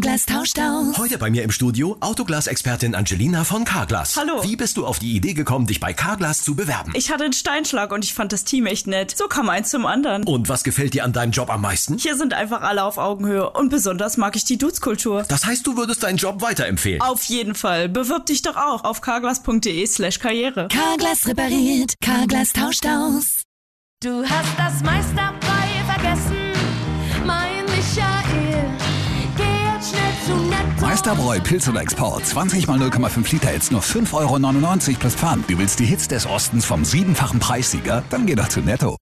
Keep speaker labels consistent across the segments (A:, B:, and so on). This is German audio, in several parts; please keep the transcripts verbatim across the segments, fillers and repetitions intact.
A: Carglass tauscht aus.
B: Heute bei mir im Studio Autoglas-Expertin Angelina von Carglass.
C: Hallo.
B: Wie bist du auf die Idee gekommen, dich bei Carglass zu bewerben?
C: Ich hatte einen Steinschlag und ich fand das Team echt nett. So kam eins zum anderen.
B: Und was gefällt dir an deinem Job am meisten?
C: Hier sind einfach alle auf Augenhöhe und besonders mag ich die Dudes-Kultur.
B: Das heißt, du würdest deinen Job weiterempfehlen?
C: Auf jeden Fall. Bewirb dich doch auch auf carglass.de slash karriere.
A: Carglass repariert, Carglass tauscht aus.
D: Du hast das Meisterfreie vergessen, mein Michael. Geh jetzt schnell zu Netto.
E: Meisterbräu Pilz oder Export. zwanzig mal null Komma fünf Liter jetzt nur fünf Euro neunundneunzig plus Pfand. Du willst die Hits des Ostens vom siebenfachen Preissieger? Dann geh doch zu Netto.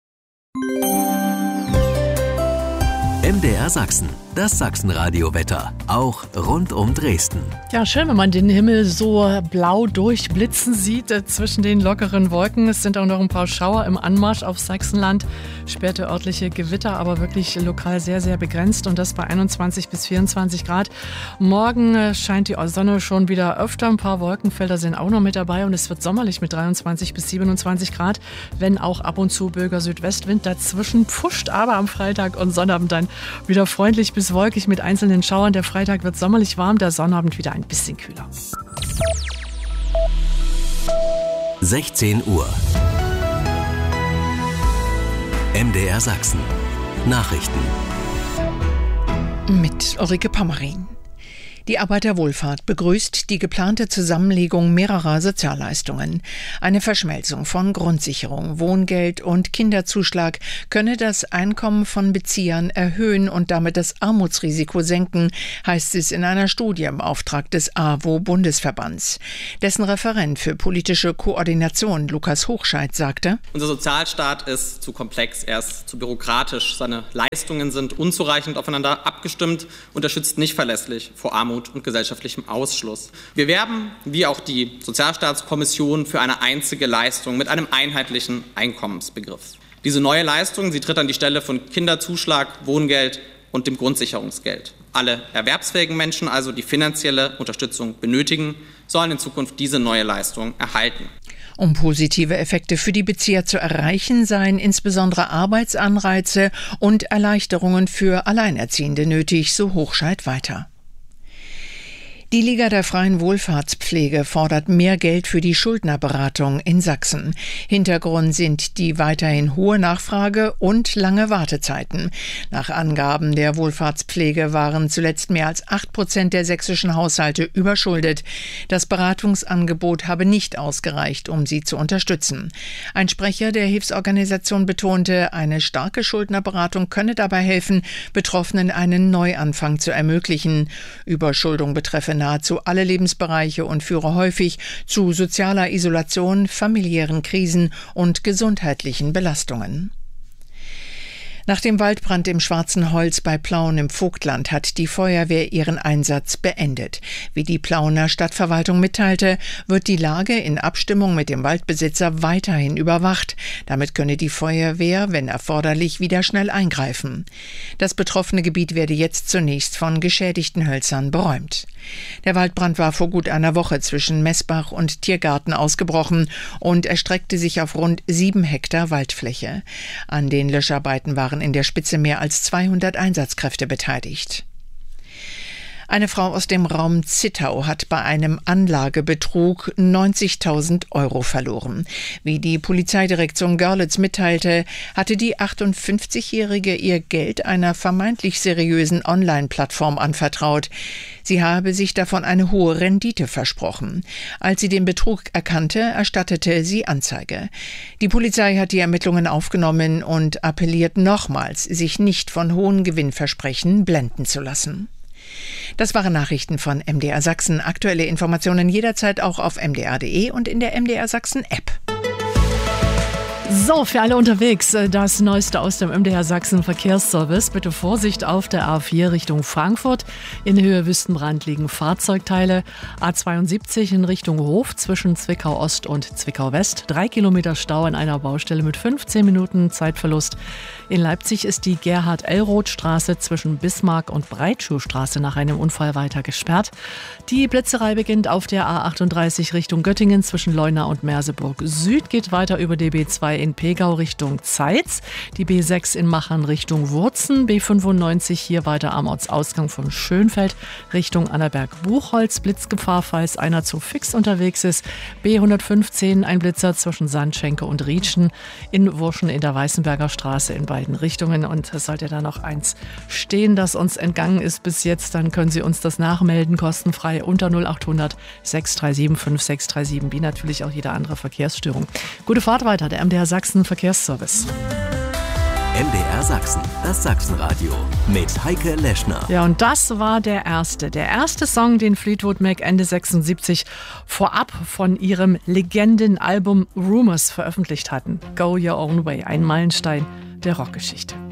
F: M D R Sachsen, das Sachsenradio-Wetter, auch rund um Dresden.
G: Ja, schön, wenn man den Himmel so blau durchblitzen sieht äh, zwischen den lockeren Wolken. Es sind auch noch ein paar Schauer im Anmarsch auf Sachsenland. Späte örtliche Gewitter, aber wirklich lokal sehr, sehr begrenzt und das bei einundzwanzig bis vierundzwanzig Grad. Morgen äh, scheint die Sonne schon wieder öfter. Ein paar Wolkenfelder sind auch noch mit dabei und es wird sommerlich mit dreiundzwanzig bis siebenundzwanzig Grad, wenn auch ab und zu böiger Südwestwind dazwischen pfuscht, aber am Freitag und Sonnabend dann wieder freundlich bis wolkig mit einzelnen Schauern. Der Freitag wird sommerlich warm, der Sonnabend wieder ein bisschen kühler.
F: sechzehn Uhr. M D R Sachsen. Nachrichten.
H: Mit Ulrike Pommerin. Die Arbeiterwohlfahrt begrüßt die geplante Zusammenlegung mehrerer Sozialleistungen. Eine Verschmelzung von Grundsicherung, Wohngeld und Kinderzuschlag könne das Einkommen von Beziehern erhöhen und damit das Armutsrisiko senken, heißt es in einer Studie im Auftrag des A W O-Bundesverbands. Dessen Referent für politische Koordination, Lukas Hochscheid, sagte:
I: Unser Sozialstaat ist zu komplex, er ist zu bürokratisch, seine Leistungen sind unzureichend aufeinander abgestimmt und er schützt nicht verlässlich vor Armut und gesellschaftlichem Ausschluss. Wir werben, wie auch die Sozialstaatskommission, für eine einzige Leistung mit einem einheitlichen Einkommensbegriff. Diese neue Leistung, sie tritt an die Stelle von Kinderzuschlag, Wohngeld und dem Grundsicherungsgeld. Alle erwerbsfähigen Menschen, also die finanzielle Unterstützung benötigen, sollen in Zukunft diese neue Leistung erhalten.
H: Um positive Effekte für die Bezieher zu erreichen, seien insbesondere Arbeitsanreize und Erleichterungen für Alleinerziehende nötig, so Hochscheid weiter. Die Liga der freien Wohlfahrtspflege fordert mehr Geld für die Schuldnerberatung in Sachsen. Hintergrund sind die weiterhin hohe Nachfrage und lange Wartezeiten. Nach Angaben der Wohlfahrtspflege waren zuletzt mehr als acht Prozent der sächsischen Haushalte überschuldet. Das Beratungsangebot habe nicht ausgereicht, um sie zu unterstützen. Ein Sprecher der Hilfsorganisation betonte, eine starke Schuldnerberatung könne dabei helfen, Betroffenen einen Neuanfang zu ermöglichen. Überschuldung betreffe nahezu alle Lebensbereiche und führe häufig zu sozialer Isolation, familiären Krisen und gesundheitlichen Belastungen. Nach dem Waldbrand im Schwarzen Holz bei Plauen im Vogtland hat die Feuerwehr ihren Einsatz beendet. Wie die Plauener Stadtverwaltung mitteilte, wird die Lage in Abstimmung mit dem Waldbesitzer weiterhin überwacht. Damit könne die Feuerwehr, wenn erforderlich, wieder schnell eingreifen. Das betroffene Gebiet werde jetzt zunächst von geschädigten Hölzern beräumt. Der Waldbrand war vor gut einer Woche zwischen Messbach und Tiergarten ausgebrochen und erstreckte sich auf rund sieben Hektar Waldfläche. An den Löscharbeiten waren in der Spitze mehr als zweihundert Einsatzkräfte beteiligt. Eine Frau aus dem Raum Zittau hat bei einem Anlagebetrug neunzigtausend Euro verloren. Wie die Polizeidirektion Görlitz mitteilte, hatte die achtundfünfzigjährige ihr Geld einer vermeintlich seriösen Online-Plattform anvertraut. Sie habe sich davon eine hohe Rendite versprochen. Als sie den Betrug erkannte, erstattete sie Anzeige. Die Polizei hat die Ermittlungen aufgenommen und appelliert nochmals, sich nicht von hohen Gewinnversprechen blenden zu lassen. Das waren Nachrichten von M D R Sachsen. Aktuelle Informationen jederzeit auch auf m d r punkt d e und in der M D R Sachsen App.
G: So, für alle unterwegs, das Neueste aus dem M D R Sachsen Verkehrsservice. Bitte Vorsicht auf der A vier Richtung Frankfurt. In Höhe Wüstenbrand liegen Fahrzeugteile. A zweiundsiebzig in Richtung Hof zwischen Zwickau Ost und Zwickau West. Drei Kilometer Stau an einer Baustelle mit fünfzehn Minuten Zeitverlust. In Leipzig ist die Gerhard-Ellroth-Straße zwischen Bismarck und Breitschuhstraße nach einem Unfall weiter gesperrt. Die Blitzerei beginnt auf der A achtunddreißig Richtung Göttingen zwischen Leuna und Merseburg Süd, geht weiter über die B zwei in Pegau Richtung Zeitz, die B sechs in Machern Richtung Wurzen, B fünfundneunzig hier weiter am Ortsausgang von Schönfeld Richtung Annaberg-Buchholz, Blitzgefahr, falls einer zu fix unterwegs ist, B hundertfünfzehn ein Blitzer zwischen Sandschenke und Rietschen, in Wurschen in der Weißenberger Straße in beiden Richtungen. Und es sollte da noch eins stehen, das uns entgangen ist bis jetzt, dann können Sie uns das nachmelden, kostenfrei unter null acht hundert sechs drei sieben fünf sechs drei sieben, wie natürlich auch jede andere Verkehrsstörung. Gute Fahrt weiter, der M D R Sachsen Verkehrsservice.
F: M D R Sachsen, das Sachsenradio mit Heike Leschner.
G: Ja, und das war der erste. Der erste Song, den Fleetwood Mac Ende sechsundsiebzig vorab von ihrem Legendenalbum Rumors veröffentlicht hatten. Go Your Own Way, ein Meilenstein der Rockgeschichte.